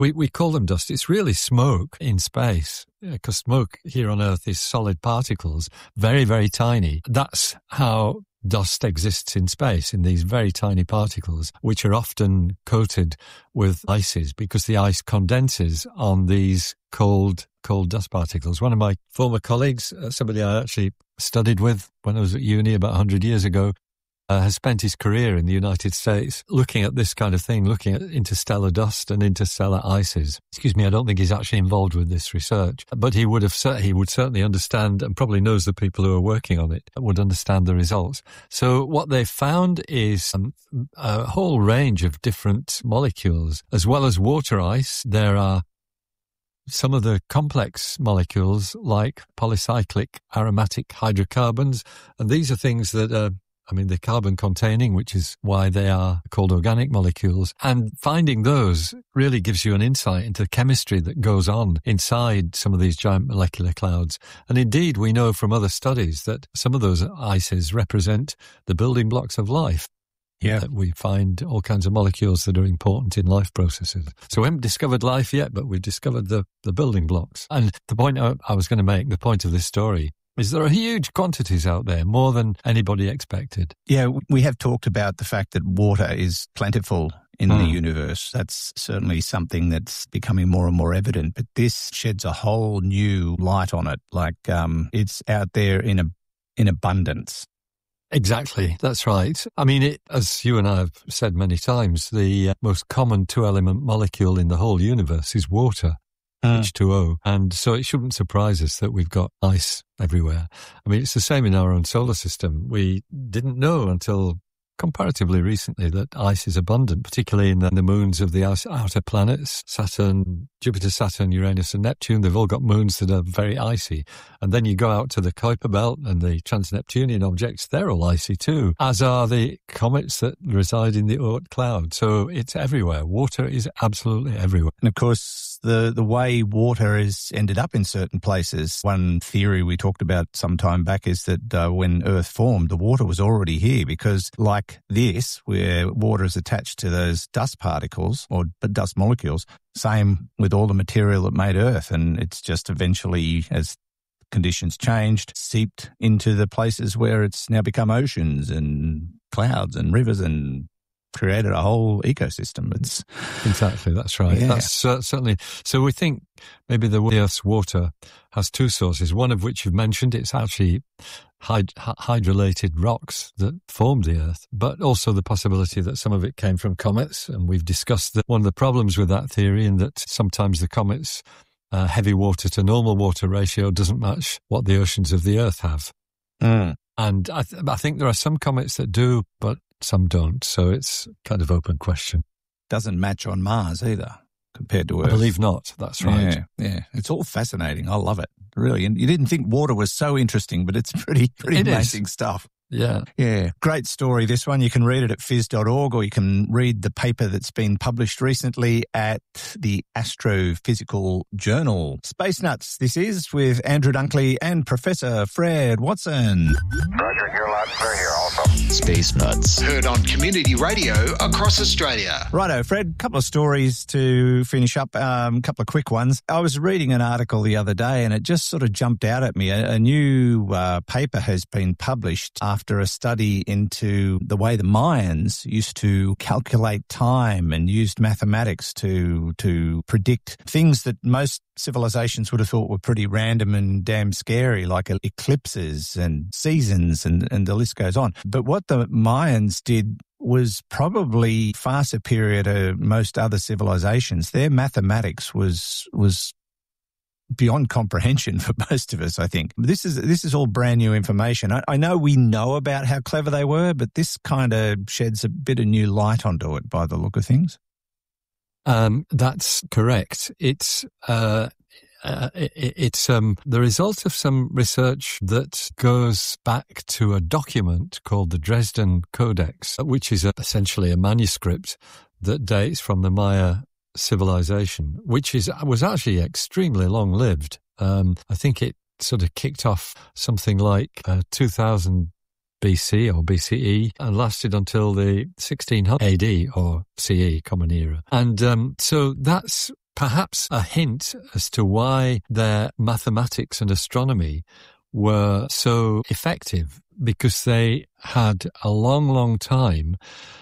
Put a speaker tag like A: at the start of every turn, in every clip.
A: We call them dust. It's really smoke in space, because smoke here on Earth is solid particles, very, very tiny. That's how dust exists in space, in these very tiny particles, which are often coated with ices because the ice condenses on these cold dust particles. One of my former colleagues, somebody I actually studied with when I was at uni about 100 years ago, has spent his career in the United States looking at this kind of thing, looking at interstellar dust and interstellar ices. Excuse me, I don't think he's actually involved with this research, but he would certainly understand, and probably knows the people who are working on it, would understand the results. So what they found is a whole range of different molecules. As well as water ice, there are some of the complex molecules like polycyclic aromatic hydrocarbons, and these are things that are they're carbon-containing, which is why they are called organic molecules. And finding those really gives you an insight into the chemistry that goes on inside some of these giant molecular clouds. And indeed, we know from other studies that some of those ices represent the building blocks of life.
B: Yeah.
A: That we find all kinds of molecules that are important in life processes. So we haven't discovered life yet, but we've discovered the building blocks. And the point I was going to make, the point of this story, is there are huge quantities out there, more than anybody expected.
B: Yeah, we have talked about the fact that water is plentiful in the universe. That's certainly something that's becoming more and more evident. But this sheds a whole new light on it. Like it's out there in abundance.
A: Exactly, that's right. I mean, as you and I have said many times, the most common two-element molecule in the whole universe is water. H2O. And so it shouldn't surprise us that we've got ice everywhere. I mean, it's the same in our own solar system. We didn't know until comparatively recently that ice is abundant, particularly in the moons of the outer planets, Saturn, Jupiter, Saturn, Uranus and Neptune. They've all got moons that are very icy. And then you go out to the Kuiper Belt and the trans-Neptunian objects, they're all icy too, as are the comets that reside in the Oort cloud. So it's everywhere. Water is absolutely everywhere.
B: And of course, the way water has ended up in certain places, one theory we talked about some time back is that when Earth formed, the water was already here because like this, where water is attached to those dust particles or dust molecules, same with all the material that made Earth. And it's just eventually, as conditions changed, seeped into the places where it's now become oceans and clouds and rivers and created a whole ecosystem. It's
A: exactly, that's right.
B: Yeah.
A: That's certainly. So we think maybe the Earth's water has two sources, one of which you've mentioned. It's actually hydrolated rocks that formed the Earth, but also the possibility that some of it came from comets. And we've discussed that one of the problems with that theory, in that sometimes the comets' heavy water to normal water ratio doesn't match what the oceans of the Earth have. And I think there are some comets that do, but some don't. So it's kind of open question.
B: Doesn't match on Mars either, compared to Earth.
A: I believe not. That's right.
B: Yeah. It's all fascinating. I love it. Really. And you didn't think water was so interesting, but it's pretty amazing stuff.
A: Yeah.
B: Yeah. Great story, this one. You can read it at phys.org, or you can read the paper that's been published recently at the Astrophysical Journal. Space Nuts, this is with Andrew Dunkley and Professor Fred Watson.
C: Roger, you're loud and clear here also.
D: Space Nuts.
E: Heard on community radio across Australia.
B: Righto, Fred, couple of stories to finish up, couple of quick ones. I was reading an article the other day and it just sort of jumped out at me. A new paper has been published after a study into the way the Mayans used to calculate time and used mathematics to predict things that most civilizations would have thought were pretty random and damn scary, like eclipses and seasons, and the list goes on. But what the Mayans did was probably far superior to most other civilizations. Their mathematics was beyond comprehension for most of us, I think. This is all brand new information. I know we know about how clever they were, but this kind of sheds a bit of new light onto it by the look of things.
A: That's correct. It's the result of some research that goes back to a document called the Dresden Codex, which is essentially a manuscript that dates from the Maya civilization, which was actually extremely long-lived. I think it sort of kicked off something like 2000 BC or BCE and lasted until the 1600 AD or CE, Common Era. And so that's perhaps a hint as to why their mathematics and astronomy were so effective, because they had a long, long time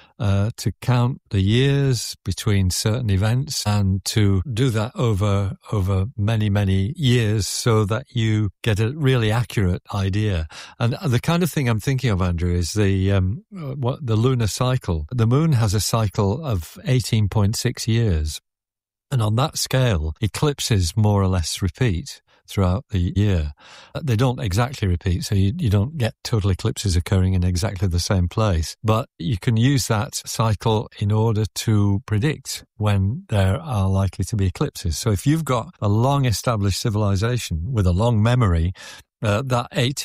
A: to count the years between certain events and to do that over many, many years so that you get a really accurate idea. And the kind of thing I'm thinking of, Andrew, is the lunar cycle. The moon has a cycle of 18.6 years. And on that scale, eclipses more or less repeat throughout the year. They don't exactly repeat, so you don't get total eclipses occurring in exactly the same place. But you can use that cycle in order to predict when there are likely to be eclipses. So if you've got a long-established civilization with a long memory, that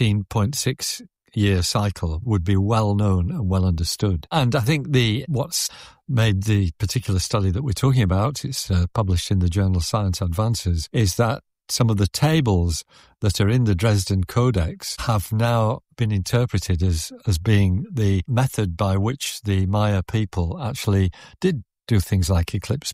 A: 18.6 year cycle would be well known and well understood. And I think what's made the particular study that we're talking about, it's published in the journal Science Advances, is that some of the tables that are in the Dresden Codex have now been interpreted as being the method by which the Maya people actually did do things like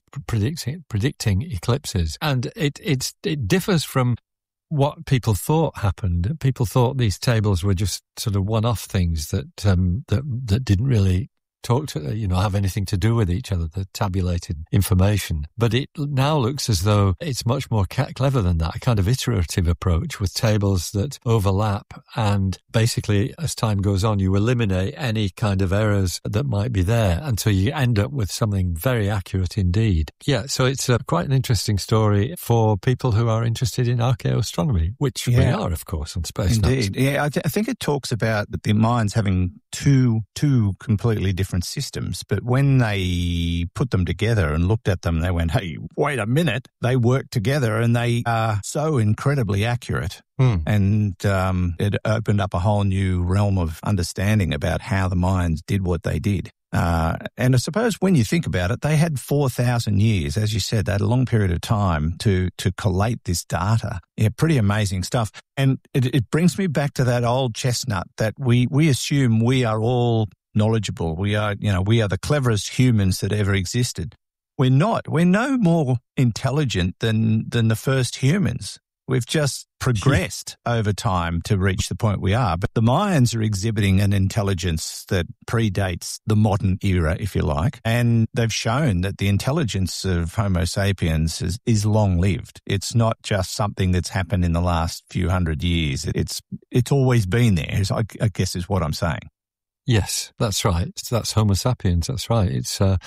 A: predicting eclipses. And it differs from what people thought happened. People thought these tables were just sort of one-off things that didn't really talk to, have anything to do with each other, the tabulated information. But it now looks as though it's much more clever than that, a kind of iterative approach with tables that overlap. And basically, as time goes on, you eliminate any kind of errors that might be there until you end up with something very accurate indeed. Yeah, so it's quite an interesting story for people who are interested in archaeoastronomy, which we are, of course, on Space Nuts.
B: Indeed. Yeah, I think it talks about the Mayans having two completely different systems, but when they put them together and looked at them, they went, hey, wait a minute, they work together and they are so incredibly accurate. And it opened up a whole new realm of understanding about how the Mayans did what they did. And I suppose when you think about it, they had 4,000 years, as you said, they had a long period of time to collate this data. Yeah, pretty amazing stuff. And it brings me back to that old chestnut that we assume we are all knowledgeable. We are the cleverest humans that ever existed. We're not. We're no more intelligent than the first humans. We've just progressed over time to reach the point we are. But the Mayans are exhibiting an intelligence that predates the modern era, if you like. And they've shown that the intelligence of Homo sapiens is long-lived. It's not just something that's happened in the last few hundred years. It's always been there, I guess is what I'm saying.
A: Yes, that's right. That's Homo sapiens. That's right.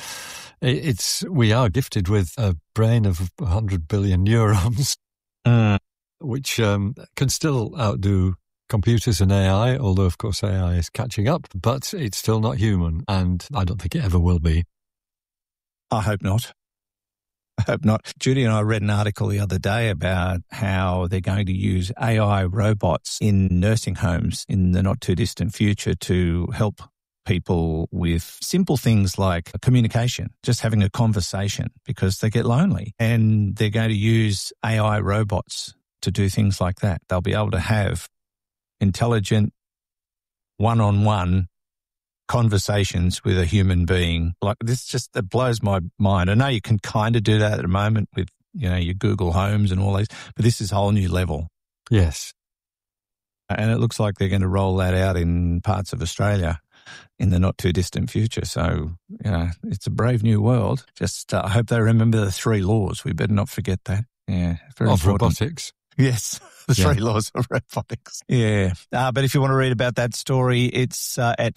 A: We are gifted with a brain of 100 billion neurons, which can still outdo computers and AI, although, of course, AI is catching up, but it's still not human, and I don't think it ever will be.
B: I hope not. Judy and I read an article the other day about how they're going to use AI robots in nursing homes in the not-too-distant future to help people with simple things like communication, just having a conversation because they get lonely. And they're going to use AI robots to do things like that. They'll be able to have intelligent, one-on-one conversations with a human being. Like this that blows my mind. I know you can kind of do that at the moment with, your Google Homes and all these, but this is a whole new level.
A: Yes.
B: And it looks like they're going to roll that out in parts of Australia in the not too distant future. So, it's a brave new world. Just, I hope they remember the 3 laws. We better not forget that. Yeah. Very
A: of
B: important.
A: Robotics.
B: Yes, the 3 laws of robotics. Yeah. But if you want to read about that story, it's at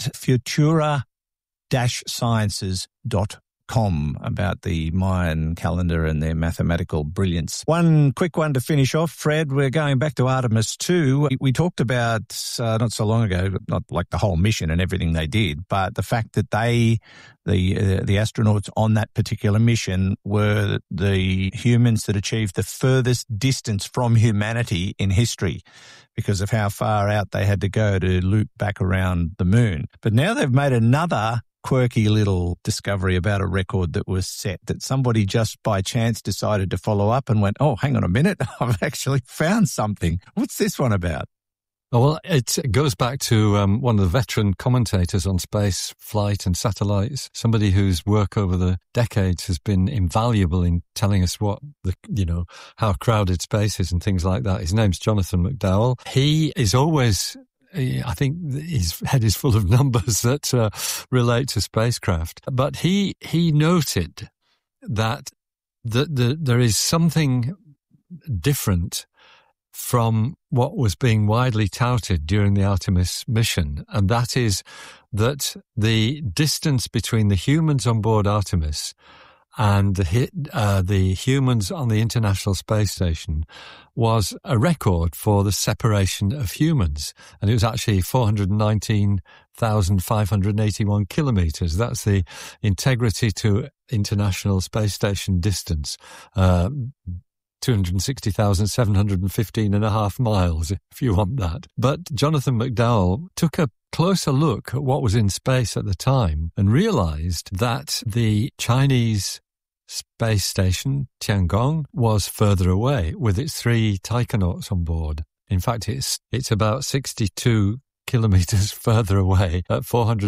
B: futura-sciences.com about the Mayan calendar and their mathematical brilliance. One quick one to finish off, Fred. We're going back to Artemis 2. We talked about not so long ago, not like the whole mission and everything they did, but the fact that the astronauts on that particular mission were the humans that achieved the furthest distance from humanity in history because of how far out they had to go to loop back around the moon. But now they've made another quirky little discovery about a record that was set that somebody just by chance decided to follow up and went, oh, hang on a minute, I've actually found something. What's this one about?
A: Oh, well, it goes back to one of the veteran commentators on space flight and satellites, somebody whose work over the decades has been invaluable in telling us how crowded space is and things like that. His name's Jonathan McDowell. He is always, I think his head is full of numbers that relate to spacecraft. But he noted that there is something different from what was being widely touted during the Artemis mission, and that is that the distance between the humans on board Artemis and the humans on the International Space Station was a record for the separation of humans, and it was actually 419,581 kilometers. That's the integrity to International Space Station distance. 260,715.5 miles, if you want that. But Jonathan McDowell took a closer look at what was in space at the time and realized that the Chinese space station, Tiangong, was further away with its 3 taikonauts on board. In fact, it's about 62 kilometers further away at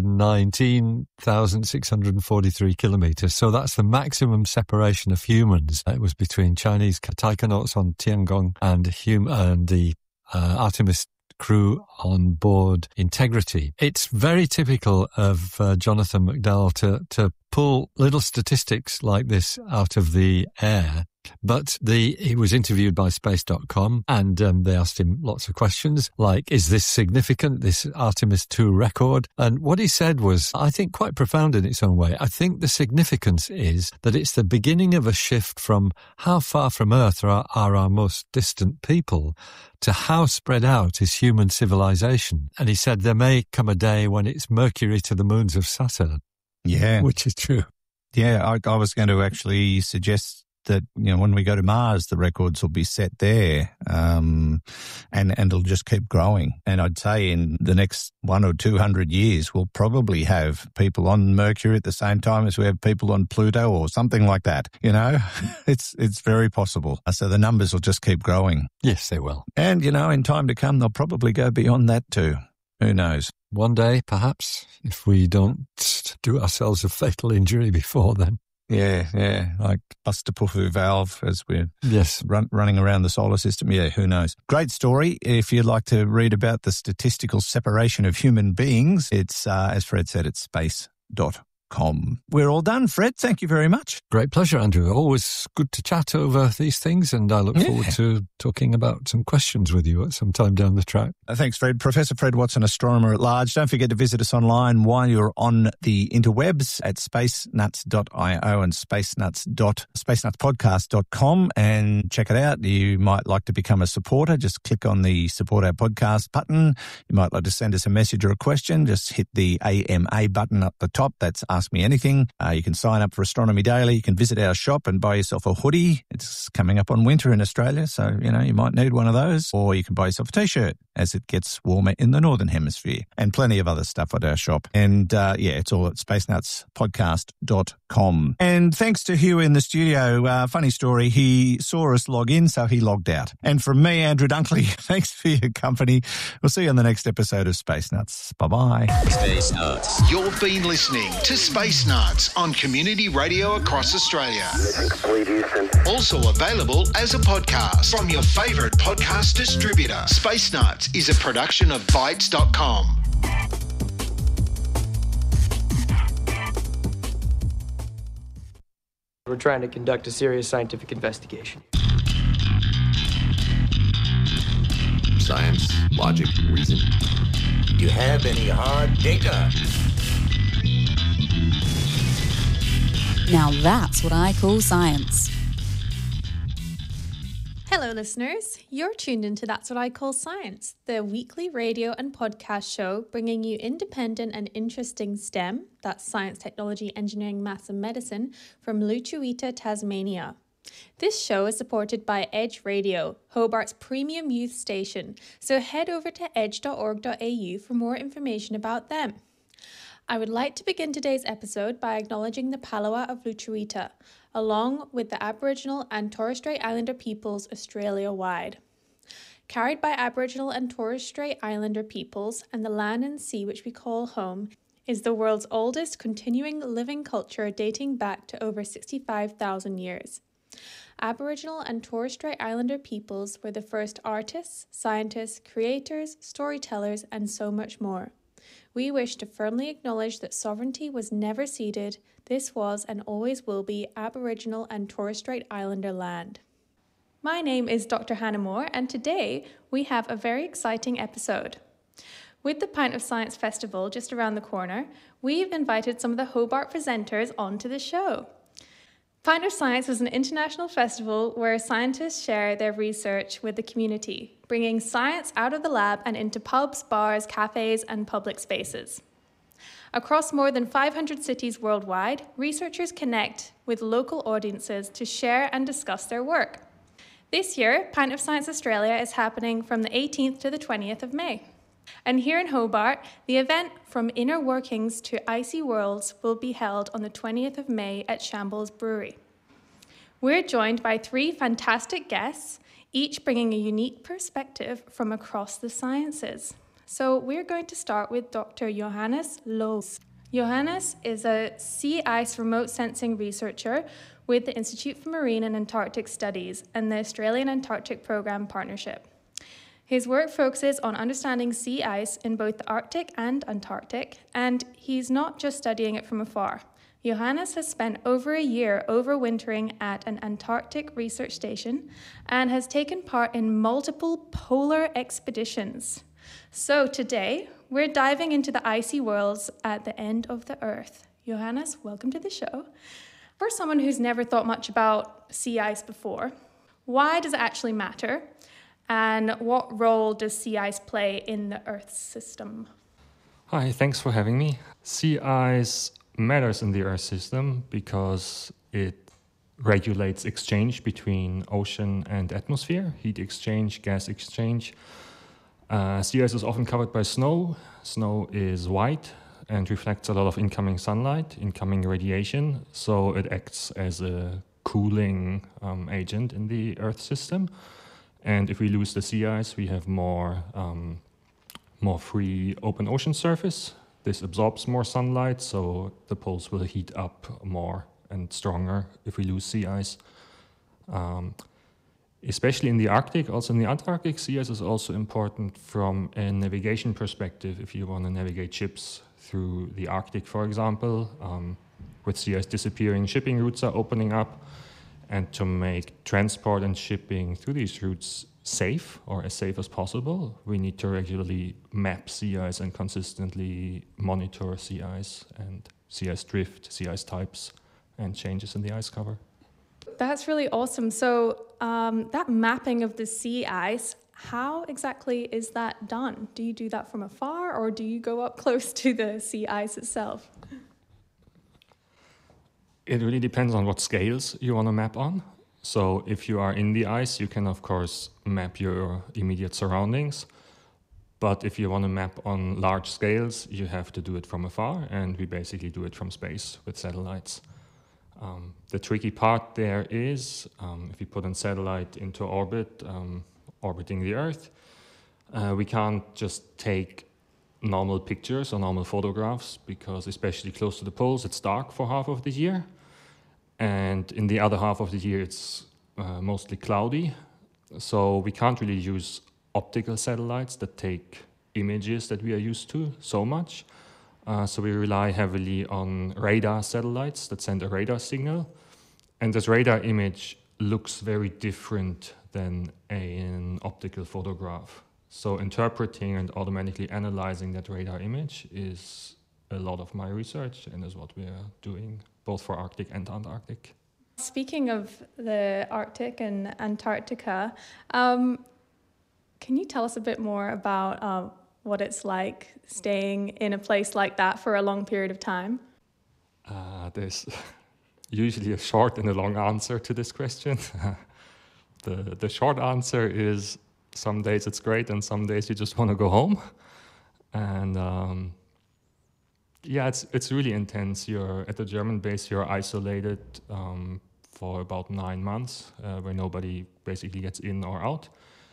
A: 419,643 kilometers. So that's the maximum separation of humans. It was between Chinese taikonauts on Tiangong and the Artemis crew on board Integrity. It's very typical of Jonathan McDowell to pull little statistics like this out of the air. But he was interviewed by Space.com, and they asked him lots of questions like, is this significant, this Artemis 2 record? And what he said was, I think, quite profound in its own way. I think the significance is that it's the beginning of a shift from how far from Earth are our most distant people to how spread out is human civilization. And he said there may come a day when it's Mercury to the moons of Saturn.
B: Yeah.
A: Which is true.
B: Yeah, I was going to actually suggest that, when we go to Mars, the records will be set there, and it'll just keep growing. And I'd say in the next 100 or 200 years, we'll probably have people on Mercury at the same time as we have people on Pluto or something like that. It's very possible. So the numbers will just keep growing.
A: Yes, they will.
B: And, in time to come, they'll probably go beyond that too. Who knows?
A: One day, perhaps, if we don't do ourselves a fatal injury before then.
B: Yeah, like bust a puffy valve as we're running around the solar system. Yeah, who knows? Great story. If you'd like to read about the statistical separation of human beings, it's, as Fred said, it's space.com. We're all done, Fred. Thank you very much.
A: Great pleasure, Andrew. Always good to chat over these things, and I look forward to talking about some questions with you at some time down the track.
B: Thanks, Fred. Professor Fred Watson, astronomer at large. Don't forget to visit us online while you're on the interwebs at spacenuts.io and spacenutspodcast.com, and check it out. You might like to become a supporter. Just click on the Support Our Podcast button. You might like to send us a message or a question. Just hit the AMA button up the top. That's Ask Me Anything. You can sign up for Astronomy Daily. You can visit our shop and buy yourself a hoodie. It's coming up on winter in Australia, so, you might need one of those. Or you can buy yourself a T-shirt as it gets warmer in the Northern Hemisphere, and plenty of other stuff at our shop. And, it's all at spacenutspodcast.com. And thanks to Hugh in the studio. Funny story, he saw us log in, so he logged out. And from me, Andrew Dunkley, thanks for your company. We'll see you on the next episode of Space Nuts. Bye-bye.
E: Space Nuts. You've been listening to Space Nuts on Community Radio across Australia. Also available as a podcast from your favourite podcast distributor. Space Nuts is a production of Bytes.com.
D: We're trying to conduct a serious scientific investigation.
F: Science, logic, reason.
G: Do you have any hard data?
H: Now that's what I call science.
I: Hello, listeners. You're tuned into That's What I Call Science, the weekly radio and podcast show bringing you independent and interesting STEM, that's science, technology, engineering, maths and medicine, from Lutruwita, Tasmania. This show is supported by Edge Radio, Hobart's premium youth station, so head over to edge.org.au for more information about them. I would like to begin today's episode by acknowledging the Palawa of Lutruwita, along with the Aboriginal and Torres Strait Islander peoples Australia-wide. Carried by Aboriginal and Torres Strait Islander peoples and the land and sea which we call home, is the world's oldest continuing living culture dating back to over 65,000 years. Aboriginal and Torres Strait Islander peoples were the first artists, scientists, creators, storytellers, and so much more. We wish to firmly acknowledge that sovereignty was never ceded. This was and always will be Aboriginal and Torres Strait Islander land. My name is Dr. Hannah Moore, and today we have a very exciting episode. With the Pint of Science Festival just around the corner, we've invited some of the Hobart presenters onto the show. Pint of Science is an international festival where scientists share their research with the community, bringing science out of the lab and into pubs, bars, cafes, and public spaces. Across more than 500 cities worldwide, researchers connect with local audiences to share and discuss their work. This year, Pint of Science Australia is happening from the 18th to the 20th of May. And here in Hobart, the event From Inner Workings to Icy Worlds will be held on the 20th of May at Shambles Brewery. We're joined by 3 fantastic guests, each bringing a unique perspective from across the sciences. So we're going to start with Dr. Johannes Loos. Johannes is a sea ice remote sensing researcher with the Institute for Marine and Antarctic Studies and the Australian Antarctic Program Partnership. His work focuses on understanding sea ice in both the Arctic and Antarctic, and he's not just studying it from afar. Johannes has spent over a year overwintering at an Antarctic research station and has taken part in multiple polar expeditions. So today, we're diving into the icy worlds at the end of the Earth. Johannes, welcome to the show. For someone who's never thought much about sea ice before, why does it actually matter? And what role does sea ice play in the Earth's system?
F: Hi, thanks for having me. Sea ice matters in the Earth system because it regulates exchange between ocean and atmosphere, heat exchange, gas exchange. Sea ice is often covered by snow. Snow is white and reflects a lot of incoming sunlight, incoming radiation, so it acts as a cooling agent in the Earth system. And if we lose the sea ice, we have more free open ocean surface. This absorbs more sunlight, so the poles will heat up more and stronger if we lose sea ice. Especially in the Arctic, also in the Antarctic, sea ice is also important from a navigation perspective. If you want to navigate ships through the Arctic, for example, with sea ice disappearing, shipping routes are opening up. And to make transport and shipping through these routes safe, or as safe as possible, we need to regularly map sea ice and consistently monitor sea ice and sea ice drift, sea ice types, and changes in the ice cover.
I: That's really awesome. So that mapping of the sea ice, how exactly is that done? Do you do that from afar, or do you go up close to the sea ice itself?
F: It really depends on what scales you want to map on. So if you are in the ice, you can, of course, map your immediate surroundings. But if you want to map on large scales, you have to do it from afar, and we basically do it from space with satellites. The tricky part there is, if you put a satellite into orbit, orbiting the Earth, we can't just take normal pictures or normal photographs, because especially close to the poles, it's dark for half of the year. And in the other half of the year, it's mostly cloudy. So we can't really use optical satellites that take images that we are used to so much. So we rely heavily on radar satellites that send a radar signal. And this radar image looks very different than an optical photograph. So interpreting and automatically analyzing that radar image is a lot of my research, and is what we are doing both for Arctic and Antarctic.
I: Speaking of the Arctic and Antarctica, can you tell us a bit more about what it's like staying in a place like that for a long period of time?
F: There's usually a short and a long answer to this question. The short answer is some days it's great and some days you just want to go home. And it's really intense. You're at the German base, you're isolated for about 9 months, where nobody basically gets in or out.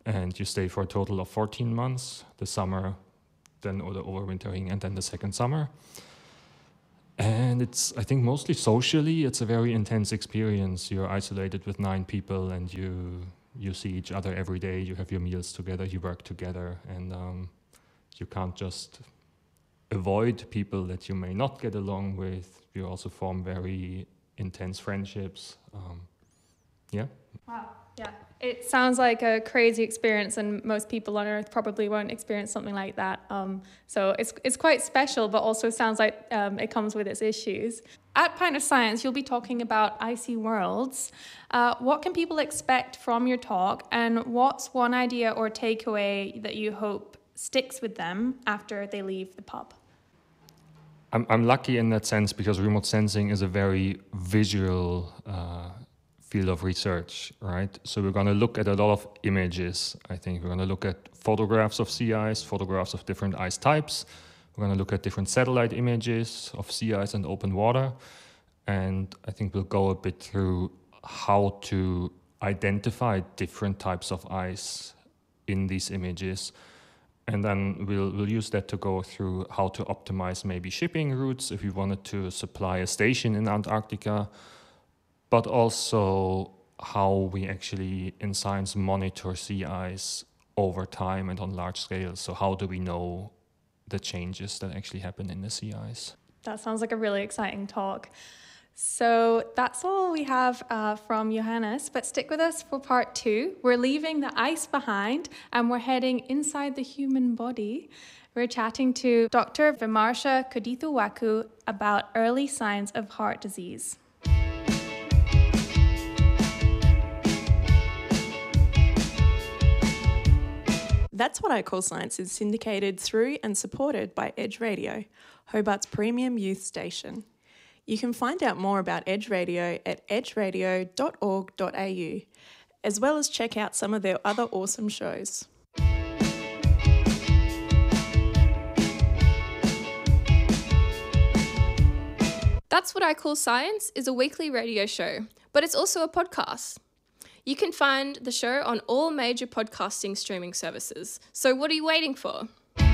F: and you stay for a total of 14 months, the summer, then or the overwintering, and then the second summer. And it's, I think, mostly socially, it's a very intense experience. You're isolated with 9 people, and you see each other every day. You have your meals together, you work together, and you can't just avoid people that you may not get along with. You also form very intense friendships. Yeah.
I: Wow. Yeah. It sounds like a crazy experience, and most people on Earth probably won't experience something like that. So it's quite special, but also sounds like it comes with its issues. At Pint of Science, you'll be talking about icy worlds. What can people expect from your talk, and what's one idea or takeaway that you hope sticks with them after they leave the pub?
F: I'm lucky in that sense because remote sensing is a very visual field of research, right? So we're going to look at a lot of images. I think we're going to look at photographs of sea ice, photographs of different ice types. We're going to look at different satellite images of sea ice and open water. And I think we'll go a bit through how to identify different types of ice in these images. And then we'll use that to go through how to optimize maybe shipping routes if we wanted to supply a station in Antarctica, but also how we actually in science monitor sea ice over time and on large scales. So how do we know the changes that actually happen in the sea ice?
I: That sounds like a really exciting talk. So that's all we have from Johannes, but stick with us for part 2. We're leaving the ice behind and we're heading inside the human body. We're chatting to Dr. Vimarsha Kodithuwaku about early signs of heart disease.
J: That's What I Call Science is syndicated through and supported by Edge Radio, Hobart's premium youth station. You can find out more about Edge Radio at edgeradio.org.au, as well as check out some of their other awesome shows.
K: That's What I Call Science is a weekly radio show, but it's also a podcast. You can find the show on all major podcasting streaming services. So what are you waiting for?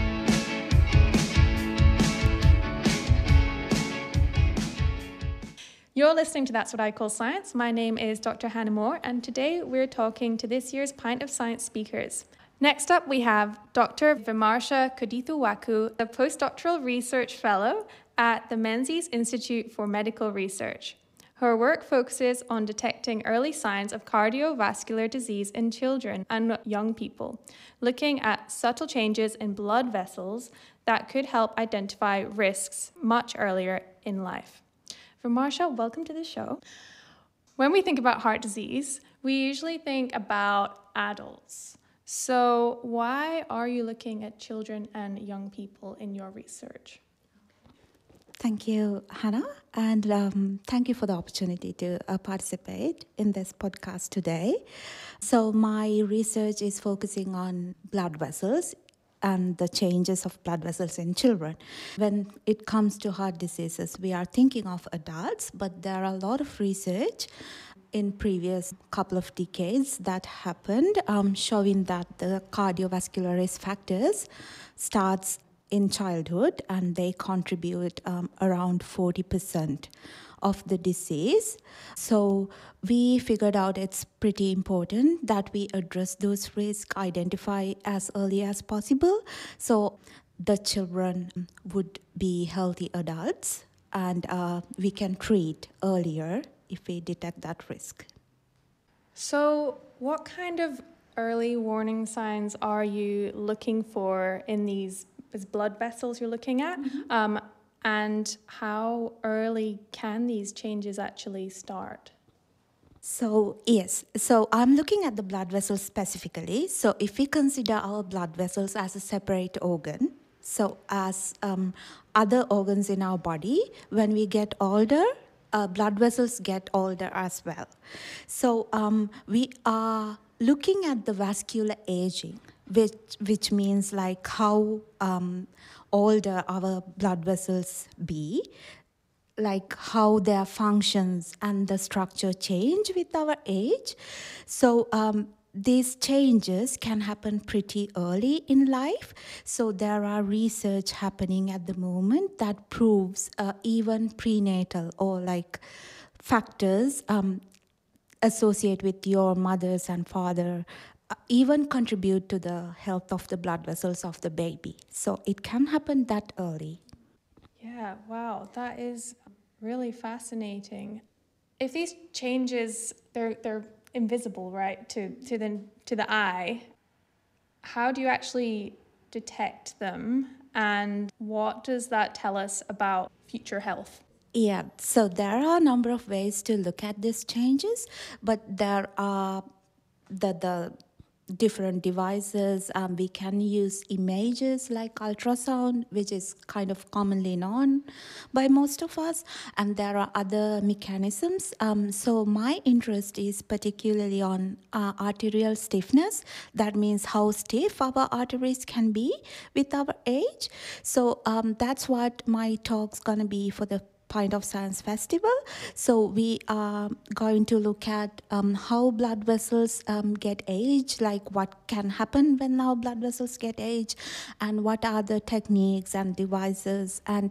I: You're listening to That's What I Call Science. My name is Dr. Hannah Moore, and today we're talking to this year's Pint of Science speakers. Next up, we have Dr. Vimarsha Kodithuwaku, a postdoctoral research fellow at the Menzies Institute for Medical Research. Her work focuses on detecting early signs of cardiovascular disease in children and young people, looking at subtle changes in blood vessels that could help identify risks much earlier in life. Vimarsha, welcome to the show. When we think about heart disease, we usually think about adults. So why are you looking at children and young people in your research?
L: Thank you, Hannah, and thank you for the opportunity to participate in this podcast today. So my research is focusing on blood vessels and the changes of blood vessels in children. When it comes to heart diseases, we are thinking of adults, but there are a lot of research in previous couple of decades that happened showing that the cardiovascular risk factors starts in childhood, and they contribute around 40% of the disease. So we figured out it's pretty important that we address those risks, identify as early as possible, so the children would be healthy adults, and we can treat earlier if we detect that risk.
I: So what kind of early warning signs are you looking for in these blood vessels you're looking at? Mm-hmm. And how early can these changes actually start?
L: So, yes. So, I'm looking at the blood vessels specifically. So, if we consider our blood vessels as a separate organ, so as other organs in our body, when we get older, blood vessels get older as well. So, we are looking at the vascular aging, which means like how older our blood vessels be, like how their functions and the structure change with our age. So these changes can happen pretty early in life. So there are research happening at the moment that proves even prenatal or like factors associated with your mothers and father even contribute to the health of the blood vessels of the baby. So it can happen that early.
I: Yeah, wow, that is really fascinating. If these changes, they're invisible, right, to the eye, how do you actually detect them, and what does that tell us about future health?
L: Yeah, so there are a number of ways to look at these changes, but there are the different devices. We can use images like ultrasound, which is kind of commonly known by most of us, and there are other mechanisms. So my interest is particularly on arterial stiffness. That means how stiff our arteries can be with our age. So that's what my talk's gonna be for the Pint of Science Festival. So we are going to look at how blood vessels get aged, like what can happen when our blood vessels get aged, and what are the techniques and devices and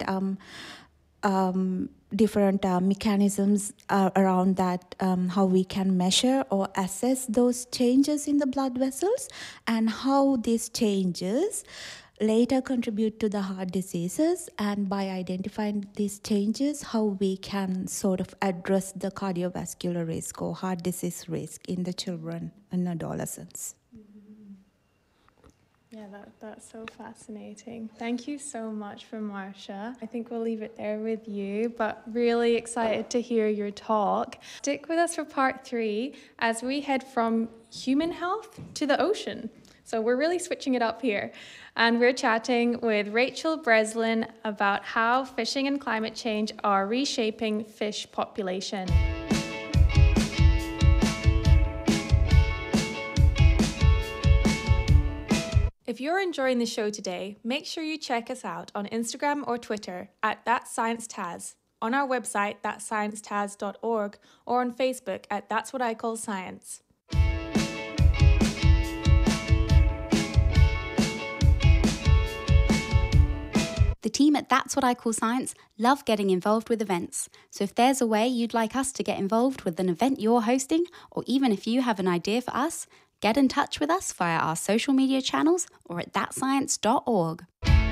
L: different mechanisms around that, how we can measure or assess those changes in the blood vessels, and how these changes later contribute to the heart diseases, and by identifying these changes, how we can sort of address the cardiovascular risk or heart disease risk in the children and adolescents.
I: Yeah, that's so fascinating. Thank you so much for Marsha. I think we'll leave it there with you, but really excited to hear your talk. Stick with us for part 3 as we head from human health to the ocean. So we're really switching it up here. And we're chatting with Rachel Breslin about how fishing and climate change are reshaping fish population. If you're enjoying the show today, make sure you check us out on Instagram or Twitter at ThatScienceTaz, on our website thatsciencetaz.org, or on Facebook at That's What I Call Science.
H: The team at That's What I Call Science love getting involved with events. So if there's a way you'd like us to get involved with an event you're hosting, or even if you have an idea for us, get in touch with us via our social media channels or at thatscience.org.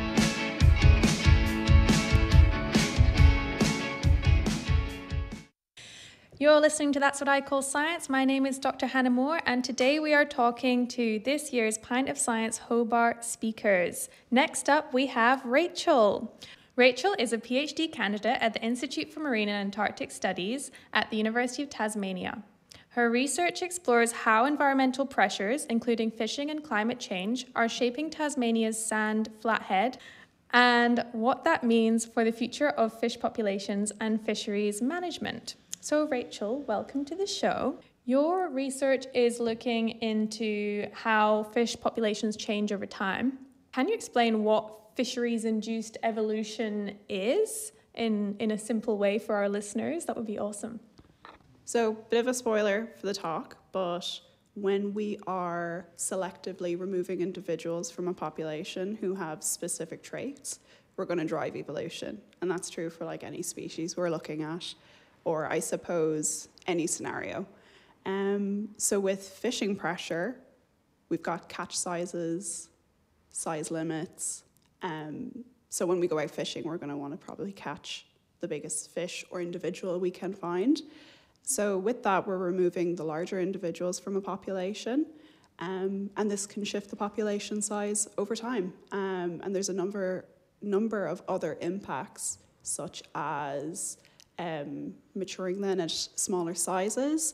I: You're listening to That's What I Call Science. My name is Dr. Hannah Moore, and today we are talking to this year's Pint of Science Hobart speakers. Next up, we have Rachel. Rachel is a PhD candidate at the Institute for Marine and Antarctic Studies at the University of Tasmania. Her research explores how environmental pressures, including fishing and climate change, are shaping Tasmania's sand flathead, and what that means for the future of fish populations and fisheries management. So Rachel, welcome to the show. Your research is looking into how fish populations change over time. Can you explain what fisheries-induced evolution is in a simple way for our listeners? That would be awesome.
J: So, bit of a spoiler for the talk, but when we are selectively removing individuals from a population who have specific traits, we're going to drive evolution. And that's true for like any species we're looking at, or I suppose any scenario. So with fishing pressure, we've got catch sizes, size limits. So when we go out fishing, we're going to want to probably catch the biggest fish or individual we can find. So with that, we're removing the larger individuals from a population, and this can shift the population size over time. And there's a number of other impacts, such as maturing then at smaller sizes.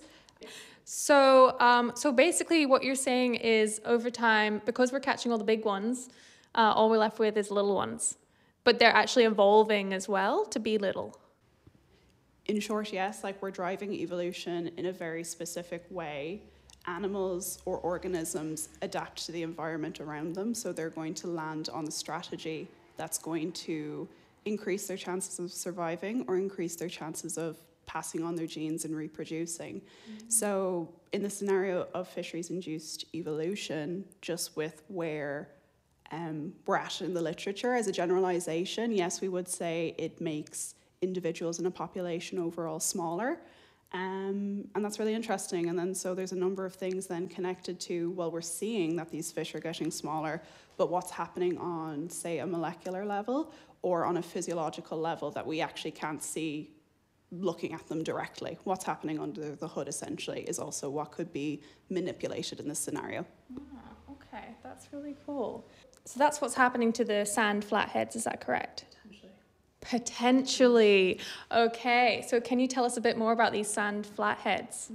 I: So basically what you're saying is over time, because we're catching all the big ones, all we're left with is little ones, but they're actually evolving as well to be little.
J: In short, yes, like we're driving evolution in a very specific way. Animals or organisms adapt to the environment around them, so they're going to land on the strategy that's going to increase their chances of surviving or increase their chances of passing on their genes and reproducing. So in the scenario of fisheries-induced evolution, just with where we're at in the literature as a generalization, yes, we would say it makes individuals in a population overall smaller. And that's really interesting. And then so there's a number of things then connected to, well, we're seeing that these fish are getting smaller, but what's happening on, say, a molecular level or on a physiological level that we actually can't see looking at them directly. What's happening under the hood, essentially, is also what could be manipulated in this scenario.
I: Okay, that's really cool. So that's what's happening to the sand flatheads, is that correct? Potentially. Okay, so can you tell us a bit more about these sand flatheads?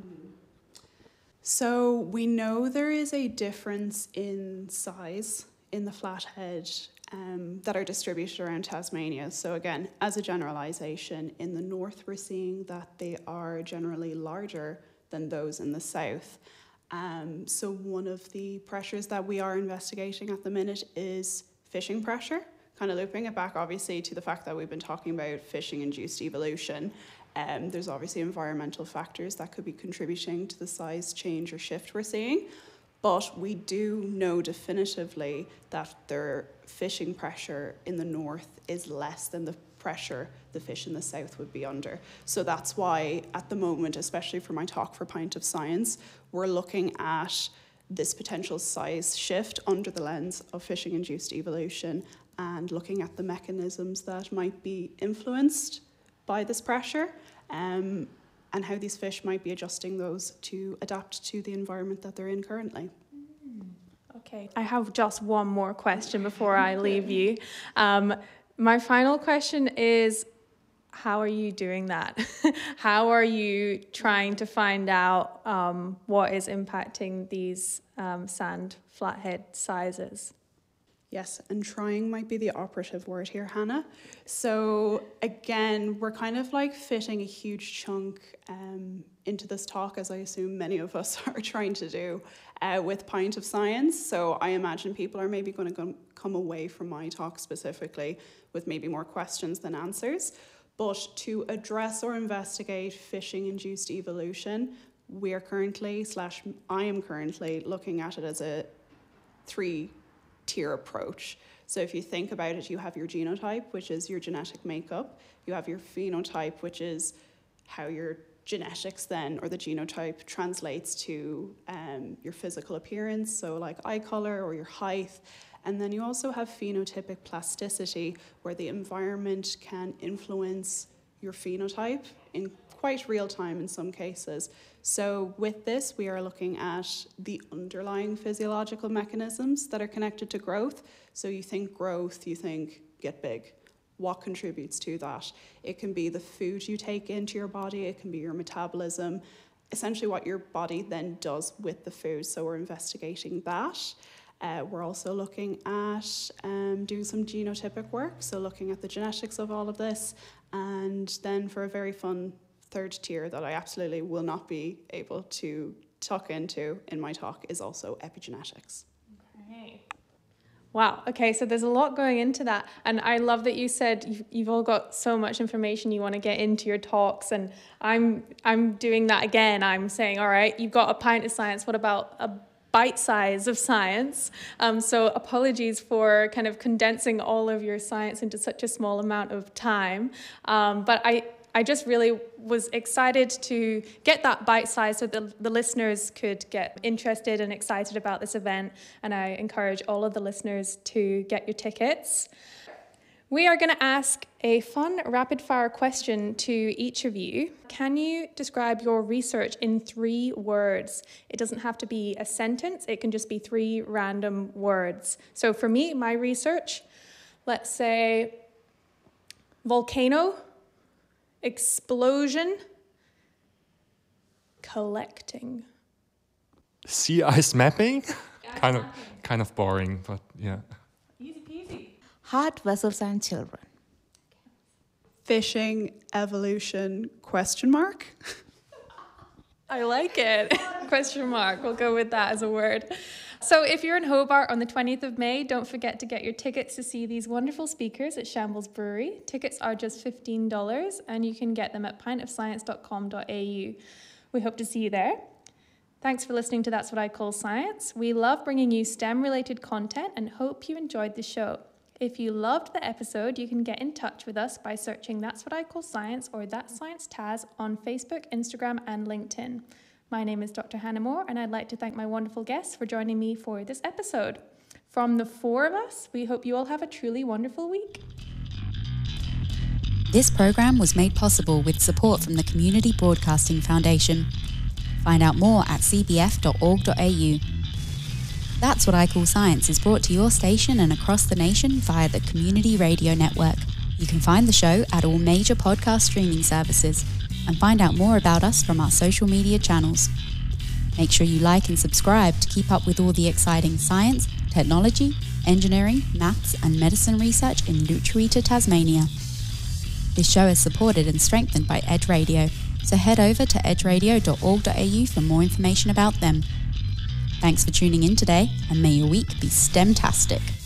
J: So we know there is a difference in size in the flathead that are distributed around Tasmania. So again, as a generalisation, in the north we're seeing that they are generally larger than those in the south. So one of the pressures that we are investigating at the minute is fishing pressure. Kind of looping it back, obviously, to the fact that we've been talking about fishing-induced evolution. There's obviously environmental factors that could be contributing to the size change or shift we're seeing. But we do know definitively that their fishing pressure in the north is less than the pressure the fish in the south would be under. So that's why, at the moment, especially for my talk for Pint of Science, we're looking at this potential size shift under the lens of fishing-induced evolution and looking at the mechanisms that might be influenced by this pressure and how these fish might be adjusting those to adapt to the environment that they're in currently.
I: Okay, I have just one more question before I leave you. My final question is, how are you doing that? How are you trying to find out what is impacting these sand flathead sizes?
J: Yes, and trying might be the operative word here, Hannah. So again, we're kind of like fitting a huge chunk into this talk, as I assume many of us are trying to do with Pint of Science. So I imagine people are maybe going to come away from my talk specifically with maybe more questions than answers. But to address or investigate fishing-induced evolution, I am currently looking at it as a three-tier approach. So if you think about it, you have your genotype, which is your genetic makeup. You have your phenotype, which is how your genetics then, or the genotype, translates to your physical appearance, so like eye color or your height. And then you also have phenotypic plasticity, where the environment can influence your phenotype in quite real time in some cases. So with this, we are looking at the underlying physiological mechanisms that are connected to growth. So you think growth, you think get big. What contributes to that? It can be the food you take into your body, it can be your metabolism, essentially what your body then does with the food. So we're investigating that. We're also looking at doing some genotypic work, so looking at the genetics of all of this. And then for a very fun third tier that I absolutely will not be able to tuck into in my talk is also epigenetics.
I: Okay. Wow. Okay, so there's a lot going into that. And I love that you said you've all got so much information you want to get into your talks. And I'm doing that again. I'm saying, all right, you've got a pint of science. What about a bite size of science? So apologies for kind of condensing all of your science into such a small amount of time. But I just really was excited to get that bite size so that the listeners could get interested and excited about this event. And I encourage all of the listeners to get your tickets. We are going to ask a fun rapid fire question to each of you. Can you describe your research in 3 words? It doesn't have to be a sentence. It can just be 3 random words. So for me, my research, let's say volcano, explosion, collecting.
F: Sea ice mapping? Kind of boring, but yeah.
I: Easy peasy.
L: Heart vessels and children.
J: Fishing evolution ?
I: I like it. Question mark. We'll go with that as a word. So if you're in Hobart on the 20th of May, don't forget to get your tickets to see these wonderful speakers at Shambles Brewery. Tickets are just $15 and you can get them at pintofscience.com.au. We hope to see you there. Thanks for listening to That's What I Call Science. We love bringing you STEM-related content and hope you enjoyed the show. If you loved the episode, you can get in touch with us by searching That's What I Call Science or That's Science Taz on Facebook, Instagram, and LinkedIn. My name is Dr. Hannah Moore, and I'd like to thank my wonderful guests for joining me for this episode. From the four of us, we hope you all have a truly wonderful week.
H: This program was made possible with support from the Community Broadcasting Foundation. Find out more at cbf.org.au. That's What I Call Science is brought to your station and across the nation via the Community Radio Network. You can find the show at all major podcast streaming services and find out more about us from our social media channels. Make sure you like and subscribe to keep up with all the exciting science, technology, engineering, maths and medicine research in Lutruwita, Tasmania. This show is supported and strengthened by Edge Radio, so head over to edgeradio.org.au for more information about them. Thanks for tuning in today, and may your week be STEM-tastic.